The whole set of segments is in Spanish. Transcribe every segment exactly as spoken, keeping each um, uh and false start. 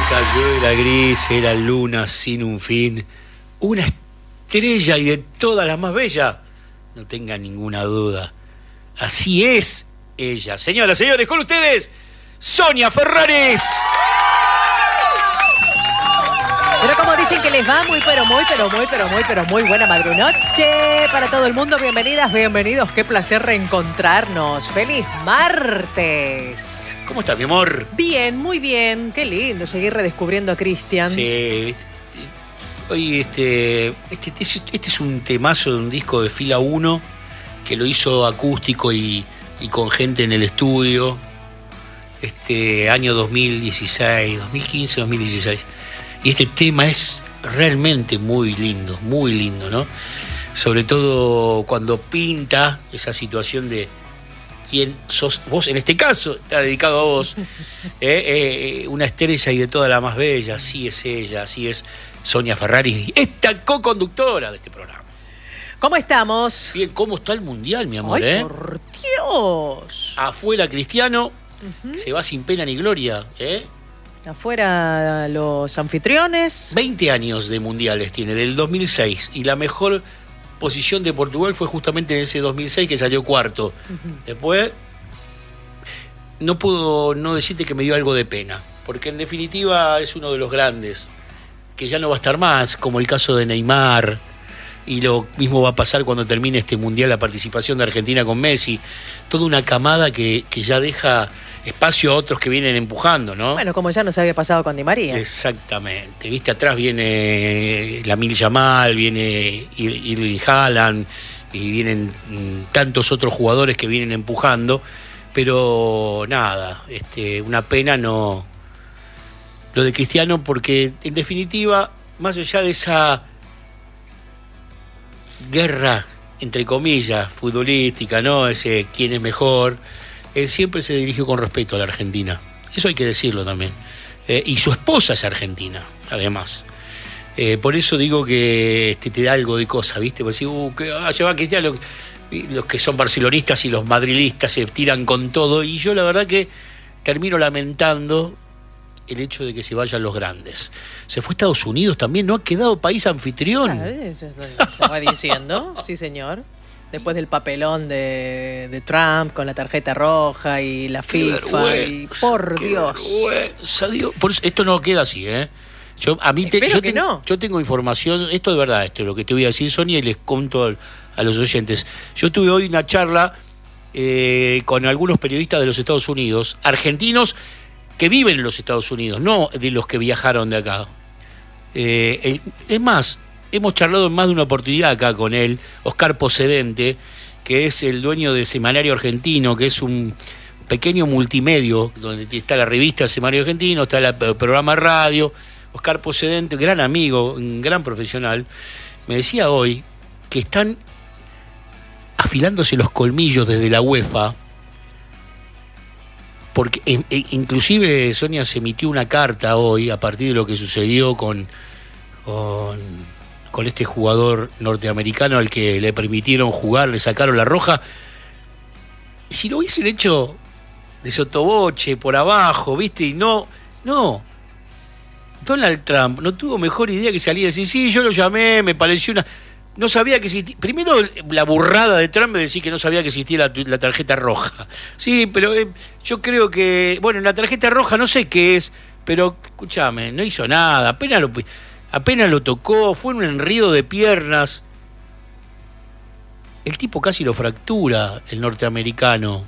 cayó, era gris, era luna sin un fin, una estrella y de todas las más bellas, no tenga ninguna duda. Así es ella. Señoras, señores, con ustedes, Sonia Ferraris. Pero como dicen que les va muy, pero muy, pero muy, pero muy, pero muy buena madrunoche para todo el mundo. Bienvenidas, bienvenidos. Qué placer reencontrarnos. ¡Feliz martes! ¿Cómo estás, mi amor? Bien, muy bien. Qué lindo seguir redescubriendo a Cristian. Sí. Oye, este, este, este es un temazo de un disco de Fila uno que lo hizo acústico y, y con gente en el estudio. Este año dos mil dieciséis, dos mil quince, dos mil dieciséis. Y este tema es realmente muy lindo, muy lindo, ¿no? Sobre todo cuando pinta esa situación de quién sos vos, en este caso está dedicado a vos, eh, eh, una estrella y de toda la más bella, así es ella, así es Sonia Ferraris, esta co-conductora de este programa. ¿Cómo estamos? Bien, ¿cómo está el Mundial, mi amor? ¡Ay, eh? por Dios! Afuera Cristiano, uh-huh. Se va sin pena ni gloria, ¿eh? Afuera los anfitriones. veinte años de mundiales tiene, del dos mil seis. Y la mejor posición de Portugal fue justamente en ese dos mil seis que salió cuarto. Uh-huh. Después, no puedo no decirte que me dio algo de pena. Porque en definitiva es uno de los grandes. Que ya no va a estar más, como el caso de Neymar. Y lo mismo va a pasar cuando termine este mundial, la participación de Argentina con Messi. Toda una camada que, que ya deja espacio a otros que vienen empujando, ¿no? Bueno, como ya nos había pasado con Di María. Exactamente. Viste, atrás viene Lamine Yamal, viene Erling Haaland y vienen tantos otros jugadores que vienen empujando, pero nada, este, una pena no lo de Cristiano, porque en definitiva, más allá de esa guerra entre comillas futbolística, ¿no? Ese quién es mejor, él siempre se dirigió con respeto a la Argentina. Eso hay que decirlo también. Eh, y su esposa es argentina, además. Eh, por eso digo que este, te da algo de cosa, ¿viste? Pues, uh, que ah, lleva Cristiano. Los que son barcelonistas y los madrilistas se tiran con todo. Y yo la verdad que termino lamentando el hecho de que se vayan los grandes. Se fue a Estados Unidos también, ¿no? Ha quedado país anfitrión. Claro, eso estaba diciendo, sí señor. Después del papelón de, de Trump con la tarjeta roja y la qué FIFA vergüenza, y por qué Dios. Vergüenza, Dios. Por eso, esto no queda así, ¿eh? Yo, a mí te, yo, que te, no. yo tengo información, esto es verdad, esto es lo que te voy a decir, Sonia, y les conto a, a los oyentes. Yo tuve hoy una charla eh, con algunos periodistas de los Estados Unidos, argentinos que viven en los Estados Unidos, no de los que viajaron de acá. Eh, es más, hemos charlado en más de una oportunidad acá con él, Oscar Pocedente, que es el dueño de Semanario Argentino, que es un pequeño multimedio, donde está la revista Semanario Argentino, está el programa radio. Oscar Pocedente, gran amigo, un gran profesional, me decía hoy que están afilándose los colmillos desde la UEFA, porque e, e, inclusive Sonia se emitió una carta hoy a partir de lo que sucedió con... con con este jugador norteamericano al que le permitieron jugar, le sacaron la roja. Si lo hubiesen hecho de sotoboche, por abajo, ¿viste? Y no, no. Donald Trump no tuvo mejor idea que salir y decir, sí, yo lo llamé, me pareció una... No sabía que existía... Primero, la burrada de Trump de decir que no sabía que existía la, la tarjeta roja. Sí, pero eh, yo creo que... Bueno, la tarjeta roja no sé qué es, pero, escúchame, no hizo nada, apenas lo... Apenas lo tocó, fue un enredo de piernas. El tipo casi lo fractura, el norteamericano.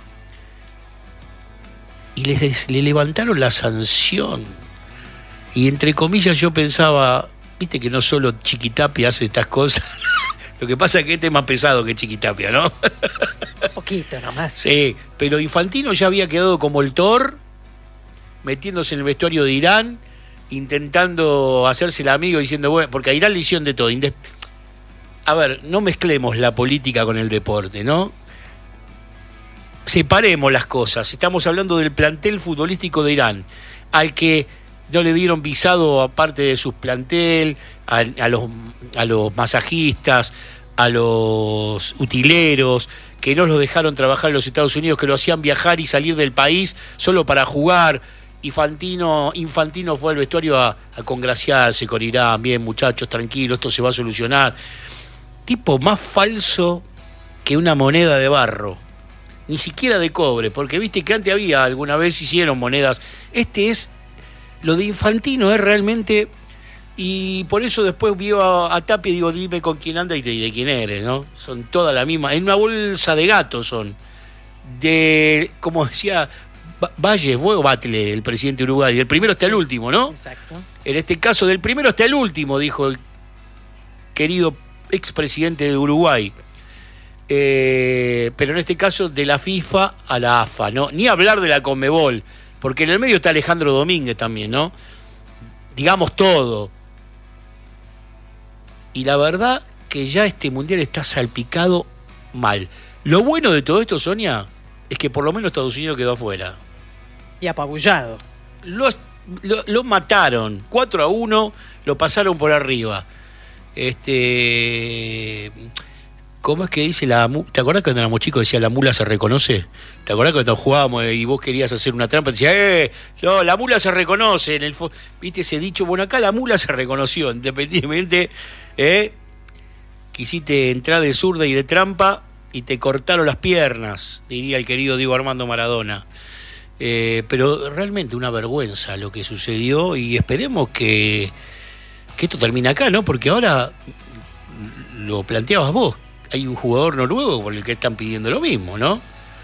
Y le, le levantaron la sanción. Y entre comillas yo pensaba, viste que no solo Chiquitapia hace estas cosas. Lo que pasa es que este es más pesado que Chiquitapia, ¿no? Un poquito nomás. Sí, pero Infantino ya había quedado como el Thor, metiéndose en el vestuario de Irán, intentando hacerse el amigo, diciendo, bueno, porque a Irán le hicieron de todo. A ver, no mezclemos la política con el deporte, ¿no? Separemos las cosas. Estamos hablando del plantel futbolístico de Irán, al que no le dieron visado aparte de su plantel, a, a, los, a los masajistas, a los utileros, que no los dejaron trabajar en los Estados Unidos, que lo hacían viajar y salir del país solo para jugar. Infantino, Infantino fue al vestuario a, a congraciarse con Irán. Bien, muchachos, tranquilos, esto se va a solucionar. Tipo más falso que una moneda de barro. Ni siquiera de cobre, porque viste que antes había, alguna vez hicieron monedas. Este es, lo de Infantino es realmente, y por eso después vio a, a Tapia y digo, dime con quién anda y te diré quién eres, ¿no? Son todas la misma, en una bolsa de gato son. De, como decía Valle, fue Batle, el presidente de Uruguay, del primero hasta el último, ¿no? Exacto. En este caso, del primero hasta el último, dijo el querido expresidente de Uruguay. Eh, pero en este caso, de la FIFA a la A F A, ¿no? Ni hablar de la Conmebol, porque en el medio está Alejandro Domínguez también, ¿no? Digamos todo. Y la verdad que ya este mundial está salpicado mal. Lo bueno de todo esto, Sonia, es que por lo menos Estados Unidos quedó afuera. Y apabullado. Los, lo, lo mataron. cuatro a uno, lo pasaron por arriba. Este... ¿Cómo es que dice la... ¿Te acordás cuando éramos chicos decía la mula se reconoce? ¿Te acordás cuando jugábamos y vos querías hacer una trampa? Te decía, eh, no, la mula se reconoce. En el fo... ¿Viste ese dicho? Bueno, acá la mula se reconoció, independientemente, ¿eh? Quisiste entrar de zurda y de trampa y te cortaron las piernas, diría el querido Diego Armando Maradona. Eh, pero realmente una vergüenza lo que sucedió y esperemos que, que esto termine acá, ¿no? Porque ahora lo planteabas vos, hay un jugador noruego por el que están pidiendo lo mismo, ¿no?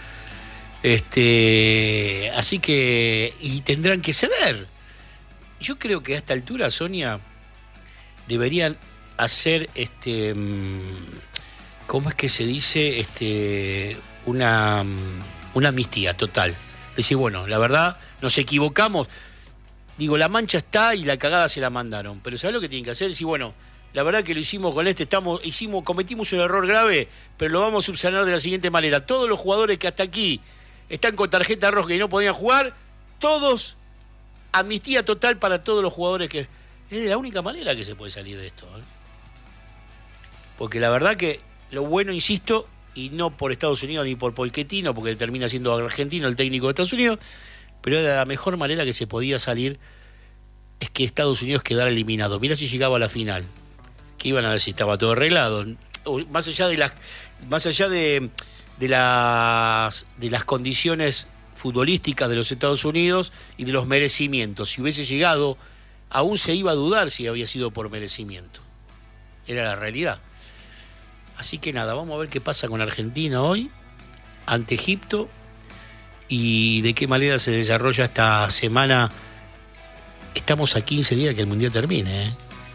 Este, así que, y tendrán que ceder. Yo creo que a esta altura, Sonia, deberían hacer este... ¿Cómo es que se dice? Este, una, una amnistía total. Decir, bueno, la verdad, nos equivocamos. Digo, la mancha está y la cagada se la mandaron. Pero ¿sabés lo que tienen que hacer? Decir, bueno, la verdad que lo hicimos con este, estamos, hicimos, cometimos un error grave, pero lo vamos a subsanar de la siguiente manera. Todos los jugadores que hasta aquí están con tarjeta roja y no podían jugar, todos, amnistía total para todos los jugadores que... Es de la única manera que se puede salir de esto, ¿eh? Porque la verdad que lo bueno, insisto, y no por Estados Unidos ni por Pochettino, porque termina siendo argentino el técnico de Estados Unidos, pero de la mejor manera que se podía salir es que Estados Unidos quedara eliminado. Mira si llegaba a la final, que iban a decir, estaba todo arreglado. Más allá de las, más allá de, de las, de las condiciones futbolísticas de los Estados Unidos y de los merecimientos, si hubiese llegado, aún se iba a dudar si había sido por merecimiento. Era la realidad. Así que nada, vamos a ver qué pasa con Argentina hoy, ante Egipto, y de qué manera se desarrolla esta semana. Estamos a quince días que el Mundial termine, ¿eh?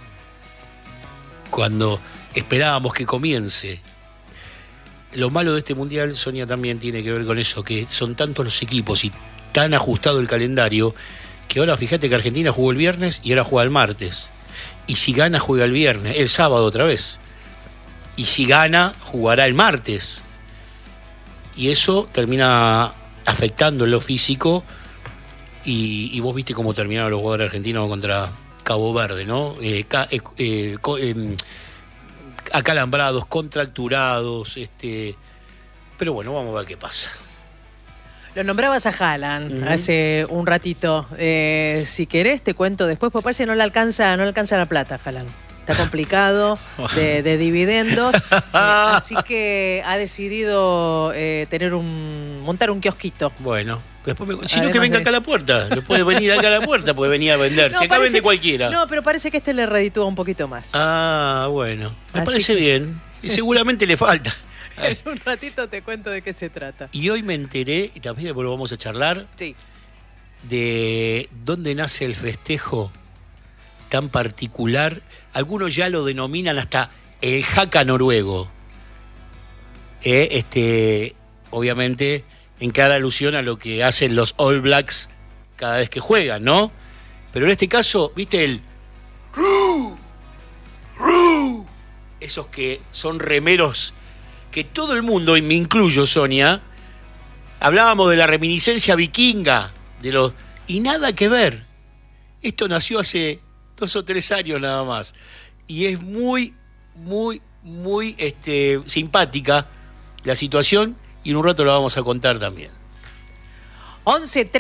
Cuando esperábamos que comience. Lo malo de este Mundial, Sonia, también tiene que ver con eso, que son tantos los equipos y tan ajustado el calendario, que ahora fíjate que Argentina jugó el viernes y ahora juega el martes. Y si gana, juega el viernes, el sábado otra vez. Y si gana, jugará el martes. Y eso termina afectando en lo físico. Y, y vos viste cómo terminaron los jugadores argentinos contra Cabo Verde, ¿no? Eh, ca, eh, eh, eh, acalambrados, contracturados. Este... Pero bueno, vamos a ver qué pasa. Lo nombrabas a Haaland uh-huh. hace un ratito. Eh, si querés, te cuento después, porque parece que no le alcanza, no le alcanza la plata, Haaland. Está complicado de, de dividendos, eh, así que ha decidido eh, tener un montar un kiosquito. Bueno, después me, si no que venga de... acá a la puerta, no puede venir acá a la puerta, puede venir a vender. No, si acá parece, vende cualquiera. No, pero parece que este le reditúa un poquito más. Ah, bueno, me así parece que... bien. Y seguramente le falta. En un ratito te cuento de qué se trata. Y hoy me enteré, y también después lo vamos a charlar, sí. de dónde nace el festejo tan particular. Algunos ya lo denominan hasta el jaca noruego. Eh, este, obviamente, en clara alusión a lo que hacen los All Blacks cada vez que juegan, ¿no? Pero en este caso, ¿viste el ¡Ru! ¡Ru! Esos que son remeros que todo el mundo, y me incluyo, Sonia, hablábamos de la reminiscencia vikinga, de los y nada que ver. Esto nació hace dos o tres años nada más. Y es muy, muy, muy este, simpática la situación y en un rato la vamos a contar también. once tres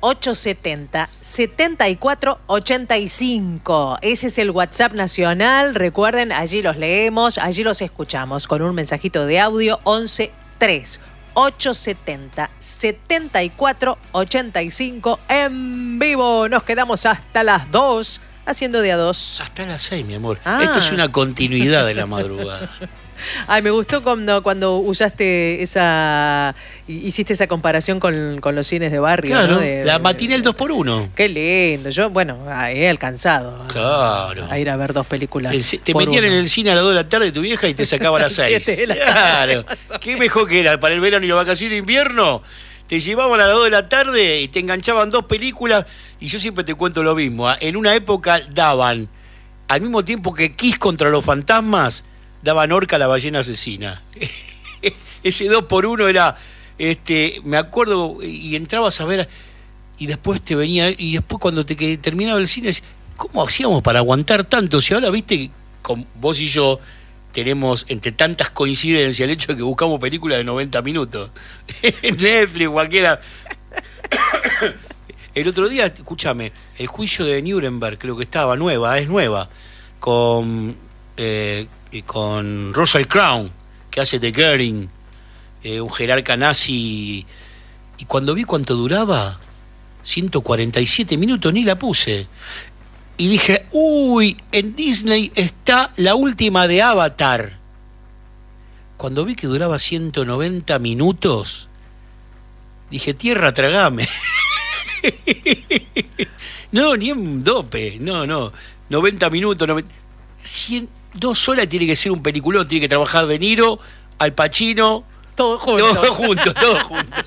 ochocientos setenta, setenta y cuatro ochenta y cinco. Ese es el WhatsApp nacional. Recuerden, allí los leemos, allí los escuchamos con un mensajito de audio once tres ochocientos setenta, setenta y cuatro ochenta y cinco en vivo. Nos quedamos hasta las dos haciendo de a dos. Hasta las seis, mi amor. Ah. Esto es una continuidad de la madrugada. Ay, me gustó cuando, cuando usaste esa, hiciste esa comparación con, con los cines de barrio. Claro, ¿no? de, la de, matinal el dos por uno. Qué lindo. Yo, bueno, he alcanzado Claro. a, a ir a ver dos películas. Te, te por metían uno. en el cine a las dos de la tarde tu vieja y te sacaba a las seis. Siete de la Claro. tarde. ¿Qué mejor que era para el verano y la vacación de invierno? Te llevaban a las dos de la tarde y te enganchaban dos películas. Y yo siempre te cuento lo mismo. ¿eh? En una época daban, al mismo tiempo que Kiss contra los fantasmas, daban Orca la ballena asesina. Ese dos por uno era, este, me acuerdo, y entrabas a ver, y después te venía, y después cuando te que terminaba el cine, ¿cómo hacíamos para aguantar tanto? Si ahora, viste, con vos y yo tenemos entre tantas coincidencias el hecho de que buscamos películas de noventa minutos. En Netflix, cualquiera. El otro día, escúchame, el juicio de Nuremberg, creo que estaba nueva, es nueva, con... Eh, y con Russell Crowe, que hace de Goering, eh, un jerarca nazi, y cuando vi cuánto duraba, ciento cuarenta y siete minutos, ni la puse. Y dije, uy, en Disney está la última de Avatar. Cuando vi que duraba ciento noventa minutos, dije, tierra, tragame. No, ni en dope, no, no, noventa minutos, noventa, cien, dos horas tiene que ser un peliculón, tiene que trabajar De Niro, Al Pacino, todo junto. todo junto, todo junto.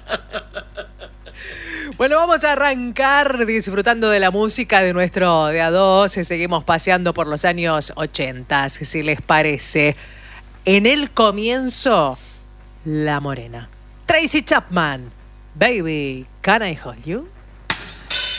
Bueno, vamos a arrancar disfrutando de la música de nuestro de a dos. Seguimos paseando por los años ochenta, si les parece. En el comienzo, La Morena. Tracy Chapman. Baby, can I hold you?